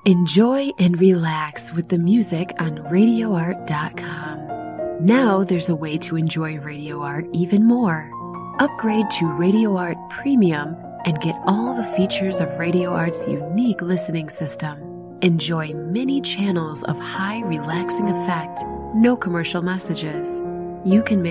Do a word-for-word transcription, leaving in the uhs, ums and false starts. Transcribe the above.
Enjoy and relax with the music on radio art dot com. Now there's a way to enjoy Radio Art even more. Upgrade to Radio Art Premium and get all the features of Radio Art's unique listening system. Enjoy many channels of high relaxing effect, no commercial messages. You can make